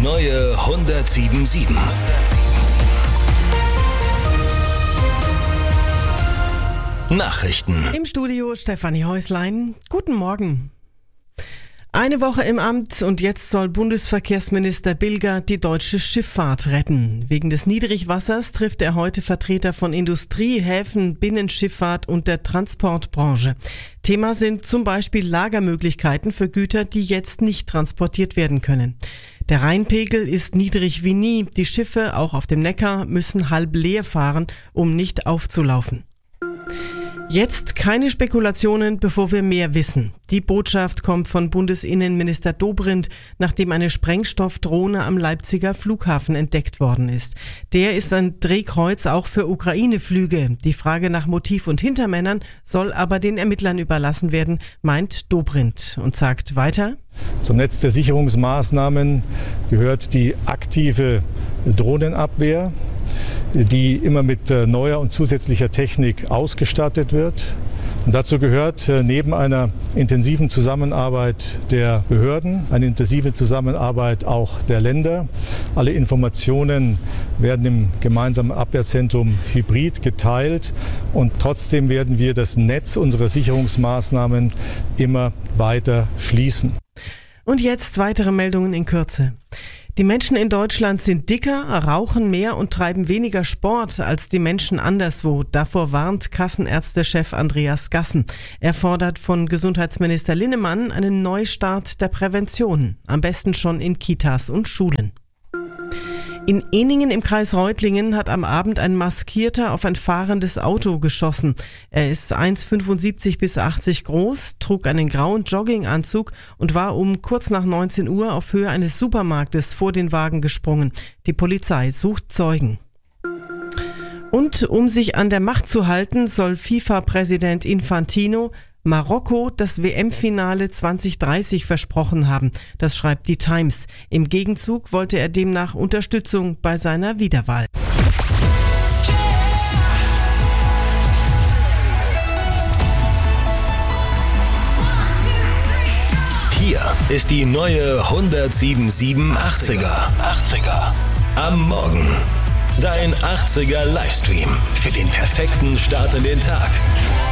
neue 107.7. Nachrichten. Im Studio Stefanie Häuslein. Guten Morgen. Eine Woche im Amt und jetzt soll Bundesverkehrsminister Bilger die deutsche Schifffahrt retten. Wegen des Niedrigwassers trifft er heute Vertreter von Industrie, Häfen, Binnenschifffahrt und der Transportbranche. Thema sind zum Beispiel Lagermöglichkeiten für Güter, die jetzt nicht transportiert werden können. Der Rheinpegel ist niedrig wie nie. Die Schiffe, auch auf dem Neckar, müssen halb leer fahren, um nicht aufzulaufen. Jetzt keine Spekulationen, bevor wir mehr wissen. Die Botschaft kommt von Bundesinnenminister Dobrindt, nachdem eine Sprengstoffdrohne am Leipziger Flughafen entdeckt worden ist. Der ist ein Drehkreuz auch für Ukraine-Flüge. Die Frage nach Motiv und Hintermännern soll aber den Ermittlern überlassen werden, meint Dobrindt und sagt weiter: Zum Netz der Sicherungsmaßnahmen gehört die aktive Drohnenabwehr, die immer mit neuer und zusätzlicher Technik ausgestattet wird. Und dazu gehört neben einer intensiven Zusammenarbeit der Behörden eine intensive Zusammenarbeit auch der Länder. Alle Informationen werden im gemeinsamen Abwehrzentrum Hybrid geteilt und trotzdem werden wir das Netz unserer Sicherungsmaßnahmen immer weiter schließen. Und jetzt weitere Meldungen in Kürze. Die Menschen in Deutschland sind dicker, rauchen mehr und treiben weniger Sport als die Menschen anderswo. Davor warnt Kassenärztechef Andreas Gassen. Er fordert von Gesundheitsminister Linnemann einen Neustart der Prävention. Am besten schon in Kitas und Schulen. In Ehningen im Kreis Reutlingen hat am Abend ein Maskierter auf ein fahrendes Auto geschossen. Er ist 1,75 bis 80 groß, trug einen grauen Jogginganzug und war um kurz nach 19 Uhr auf Höhe eines Supermarktes vor den Wagen gesprungen. Die Polizei sucht Zeugen. Und um sich an der Macht zu halten, soll FIFA-Präsident Infantino Marokko das WM-Finale 2030 versprochen haben. Das schreibt die Times. Im Gegenzug wollte er demnach Unterstützung bei seiner Wiederwahl. Hier ist die neue 107.7 80er. Am Morgen. Dein 80er Livestream für den perfekten Start in den Tag.